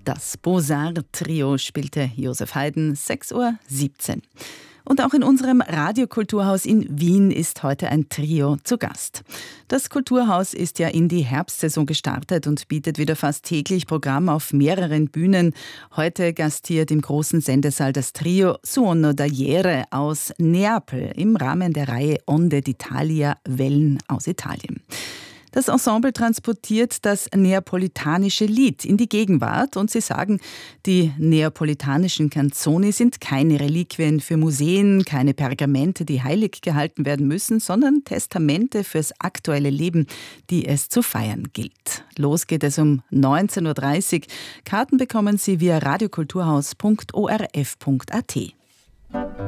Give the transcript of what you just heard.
Das Beaux-Arts-Trio spielte Josef Haydn, 6:17 Uhr. Und auch in unserem Radiokulturhaus in Wien ist heute ein Trio zu Gast. Das Kulturhaus ist ja in die Herbstsaison gestartet und bietet wieder fast täglich Programm auf mehreren Bühnen. Heute gastiert im großen Sendesaal das Trio Suono d'Ajiere aus Neapel im Rahmen der Reihe Onde d'Italia, Wellen aus Italien. Das Ensemble transportiert das neapolitanische Lied in die Gegenwart und sie sagen, die neapolitanischen Canzoni sind keine Reliquien für Museen, keine Pergamente, die heilig gehalten werden müssen, sondern Testamente fürs aktuelle Leben, die es zu feiern gilt. Los geht es um 19:30 Uhr. Karten bekommen Sie via radiokulturhaus.orf.at.